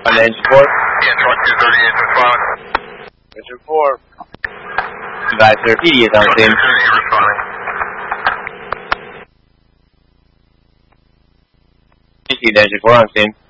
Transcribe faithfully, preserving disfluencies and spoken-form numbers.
On the engine four. Yeah, truck two thirty-eight responding. Engine four. Advisor, P D is on scene. Truck two thirty responding. You see the engine four on scene.